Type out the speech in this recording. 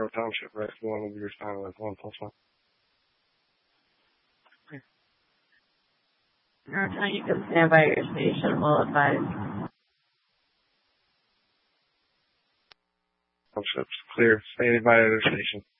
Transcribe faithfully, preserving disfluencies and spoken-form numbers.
Monroe Township, right? The one will be responding with one plus one. Monroe Township, you can stand by your station. We'll advise. Township's clear. Standing by your station.